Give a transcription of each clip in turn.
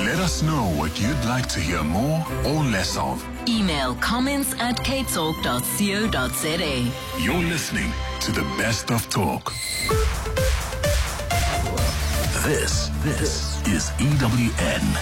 Let us know what you'd like to hear more or less of. Email comments@ktalk.co.za. You're listening to the best of talk. This is EWN.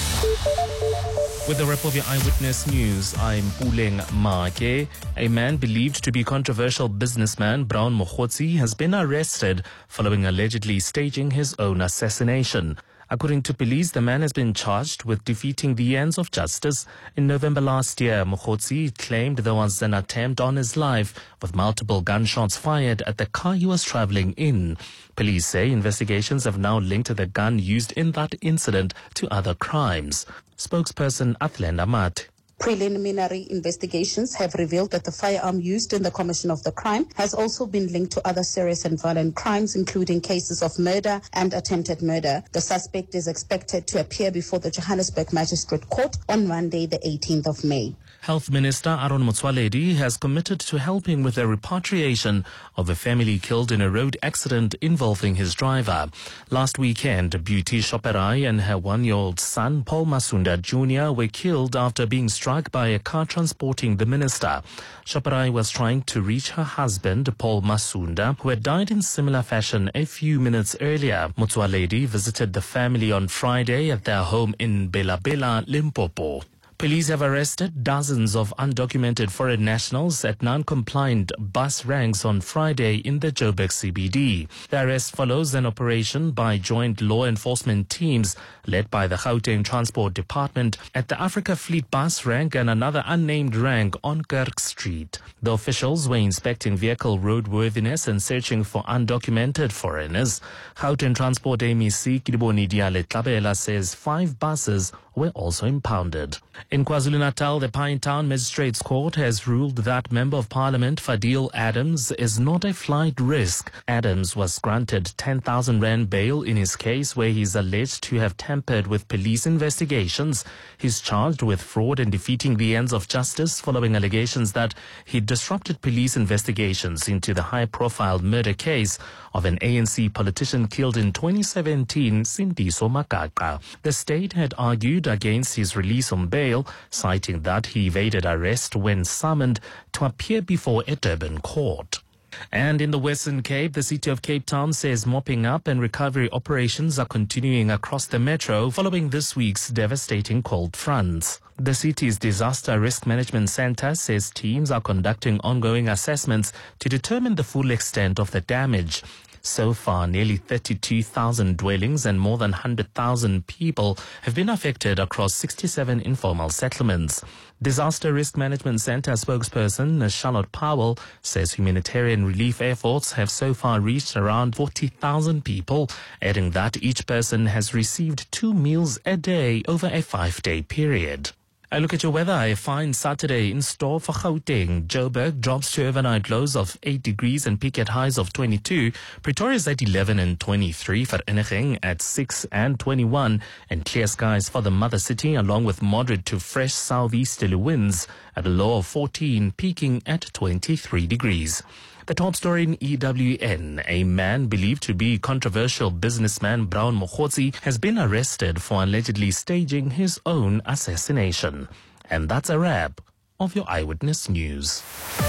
With the wrap of your Eyewitness News, I'm Puleng Make. A man believed to be controversial businessman Brown Mokhotsi has been arrested following allegedly staging his own assassination. According to police, the man has been charged with defeating the ends of justice. In November last year, Mokhotsi claimed there was an attempt on his life with multiple gunshots fired at the car he was traveling in. Police say investigations have now linked the gun used in that incident to other crimes. Spokesperson Athlen Amat. Preliminary investigations have revealed that the firearm used in the commission of the crime has also been linked to other serious and violent crimes, including cases of murder and attempted murder. The suspect is expected to appear before the Johannesburg Magistrate Court on Monday, the 18th of May. Health Minister Aaron Motsoaledi has committed to helping with the repatriation of a family killed in a road accident involving his driver. Last weekend, Beauty Shoperai and her 1-year-old son, Paul Masunda Jr., were killed after being struck by a car transporting the minister. Shoperai was trying to reach her husband, Paul Masunda, who had died in similar fashion a few minutes earlier. Motsoaledi visited the family on Friday at their home in Bela Bela, Limpopo. Police have arrested dozens of undocumented foreign nationals at non-compliant bus ranks on Friday in the Joburg CBD. The arrest follows an operation by joint law enforcement teams led by the Gauteng Transport Department at the Africa Fleet bus rank and another unnamed rank on Kirk Street. The officials were inspecting vehicle roadworthiness and searching for undocumented foreigners. Gauteng Transport MEC Kidiboni Diale Tlabela says 5 buses were also impounded. In KwaZulu-Natal, the Pinetown Magistrates Court has ruled that Member of Parliament Fadil Adams is not a flight risk. Adams was granted 10,000 rand bail in his case where he is alleged to have tampered with police investigations. He's charged with fraud and defeating the ends of justice following allegations that he disrupted police investigations into the high-profile murder case of an ANC politician killed in 2017, Sindiso Makaka. The state had argued against his release on bail, citing that he evaded arrest when summoned to appear before a Durban court. And in the Western Cape, the city of Cape Town says mopping up and recovery operations are continuing across the metro following this week's devastating cold fronts. The city's Disaster Risk Management Center says teams are conducting ongoing assessments to determine the full extent of the damage. So far, nearly 32,000 dwellings and more than 100,000 people have been affected across 67 informal settlements. Disaster Risk Management Center spokesperson Charlotte Powell says humanitarian relief efforts have so far reached around 40,000 people, adding that each person has received 2 meals a day over a 5-day period. I look at your weather. A fine Saturday in store for Gauteng. Joburg drops to overnight lows of 8 degrees and peak at highs of 22. Pretoria is at 11 and 23. Vereeniging at 6 and 21. And clear skies for the mother city along with moderate to fresh southeasterly winds at a low of 14, peaking at 23 degrees. The top story in EWN, a man believed to be controversial businessman Brown Mokhotsi has been arrested for allegedly staging his own assassination. And that's a wrap of your Eyewitness News.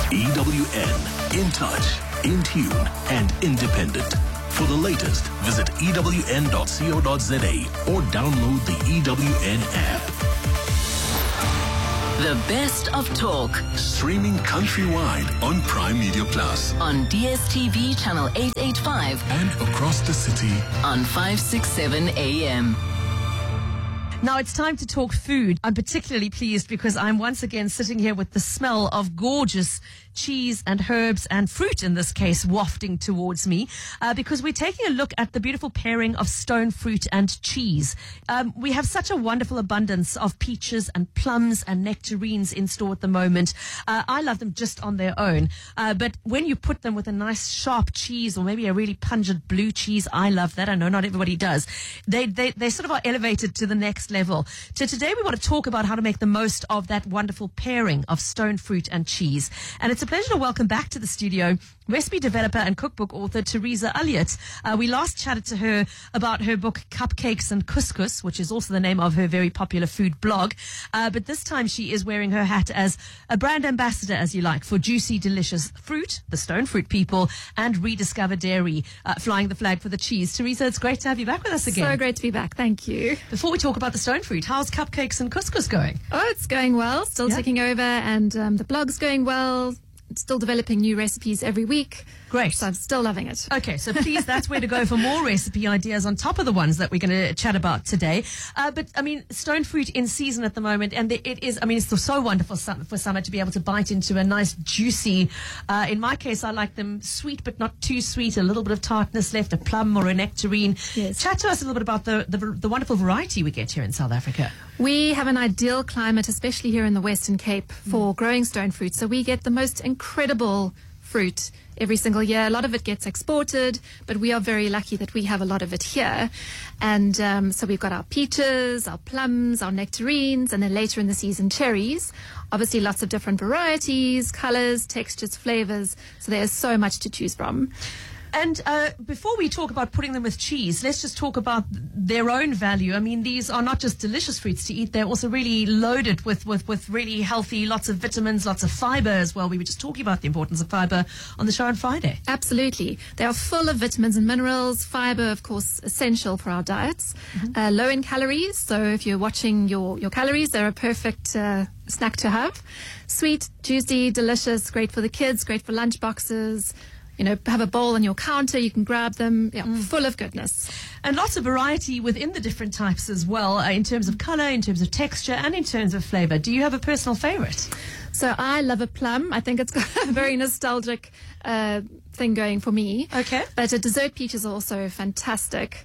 EWN, in touch, in tune, and independent. For the latest, visit ewn.co.za or download the EWN app. The best of talk. Streaming countrywide on Prime Media Plus. On DSTV channel 885. And across the city on 567 AM. Now it's time to talk food. I'm particularly pleased because I'm once again sitting here with the smell of gorgeous cheese and herbs and fruit, in this case, wafting towards me, because we're taking a look at the beautiful pairing of stone fruit and cheese. We have such a wonderful abundance of peaches and plums and nectarines in store at the moment. I love them just on their own, but when you put them with a nice sharp cheese or maybe a really pungent blue cheese, I love that. I know not everybody does. They sort of are elevated to the next level. So today we want to talk about how to make the most of that wonderful pairing of stone fruit and cheese. And it's a pleasure to welcome back to the studio recipe developer and cookbook author Teresa Elliott. We last chatted to her about her book Cupcakes and Couscous, which is also the name of her very popular food blog. But this time she is wearing her hat as a brand ambassador, as you like, for Juicy Delicious Fruit, the Stone Fruit people, and Rediscover Dairy, flying the flag for the cheese. Teresa, it's great to have you back with us again. So great to be back. Thank you. Before we talk about the Stone Fruit, how's Cupcakes and Couscous going? Oh, it's going well. Still ticking over, and the blog's going well. Still developing new recipes every week. Great. So I'm still loving it. Okay, so please, that's where to go for more recipe ideas on top of the ones that we're going to chat about today. But, I mean, stone fruit in season at the moment, and it is, I mean, it's so wonderful for summer to be able to bite into a nice, juicy, in my case, I like them sweet, but not too sweet, a little bit of tartness left, a plum or a nectarine. Yes. Chat to us a little bit about the wonderful variety we get here in South Africa. We have an ideal climate, especially here in the Western Cape, for growing stone fruit. So we get the most incredible fruit every single year. A lot of it gets exported, but we are very lucky that we have a lot of it here. And so we've got our peaches, our plums, our nectarines, and then later in the season, cherries. Obviously, lots of different varieties, colors, textures, flavors. So there's so much to choose from. And before we talk about putting them with cheese, let's just talk about their own value. I mean, these are not just delicious fruits to eat. They're also really loaded with really healthy, lots of vitamins, lots of fiber as well. We were just talking about the importance of fiber on the show on Friday. Absolutely. They are full of vitamins and minerals. Fiber, of course, essential for our diets. Low in calories. So if you're watching your calories, they're a perfect snack to have. Sweet, juicy, delicious, great for the kids, great for lunch boxes. You know, have a bowl on your counter, you can grab them, full of goodness. And lots of variety within the different types as well, in terms of color, in terms of texture, and in terms of flavor. Do you have a personal favorite? So I love a plum. I think it's got a very nostalgic thing going for me. Okay. But a dessert peach is also fantastic.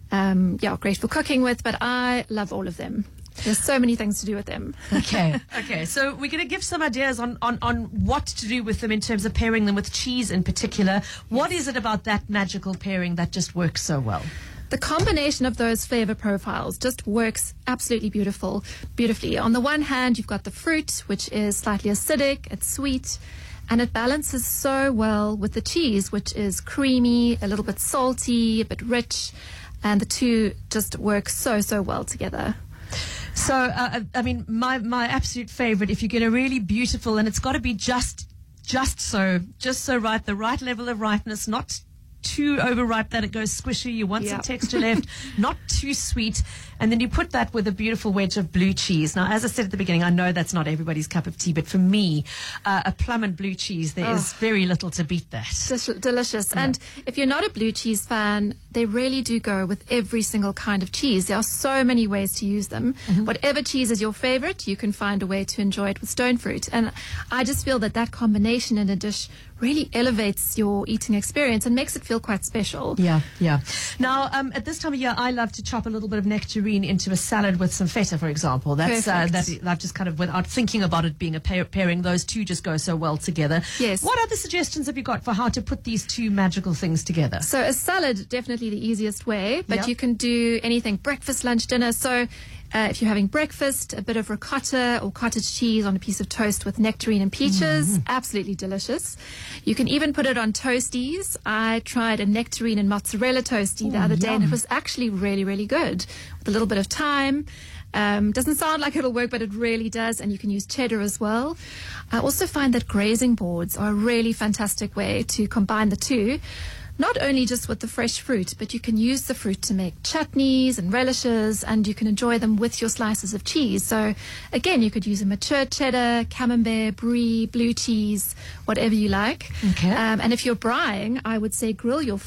Great for cooking with, but I love all of them. There's so many things to do with them. Okay. So we're going to give some ideas on what to do with them in terms of pairing them with cheese in particular. What is it about that magical pairing that just works so well? The combination of those flavor profiles just works absolutely beautifully. On the one hand, you've got the fruit, which is slightly acidic, it's sweet, and it balances so well with the cheese, which is creamy, a little bit salty, a bit rich, and the two just work so well together. So, I mean, my absolute favorite, if you get a really beautiful, and it's got to be just so right, the right level of ripeness, not too overripe that it goes squishy. You want some texture left, not too sweet. And then you put that with a beautiful wedge of blue cheese. Now, as I said at the beginning, I know that's not everybody's cup of tea, but for me, a plum and blue cheese, there is very little to beat that. Delicious. Yeah. And if you're not a blue cheese fan, they really do go with every single kind of cheese. There are so many ways to use them. Whatever cheese is your favorite, you can find a way to enjoy it with stone fruit. And I just feel that combination in a dish really elevates your eating experience and makes it feel quite special. Yeah. Now, at this time of year, I love to chop a little bit of nectarine into a salad with some feta, for example. That's I've just kind of, without thinking about it being a pairing, those two just go so well together. Yes. What other suggestions have you got for how to put these two magical things together? So a salad, definitely the easiest way, but you can do anything, breakfast, lunch, dinner. So if you're having breakfast, a bit of ricotta or cottage cheese on a piece of toast with nectarine and peaches, absolutely delicious. You can even put it on toasties. I tried a nectarine and mozzarella toastie the other day, and it was actually really good with a little bit of thyme. Doesn't sound like it'll work, but it really does, and you can use cheddar as well. I also find that grazing boards are a really fantastic way to combine the two. Not only just with the fresh fruit, but you can use the fruit to make chutneys and relishes, and you can enjoy them with your slices of cheese. So again, you could use a mature cheddar, camembert, brie, blue cheese, whatever you like. Okay. And if you're braaiing, I would say grill your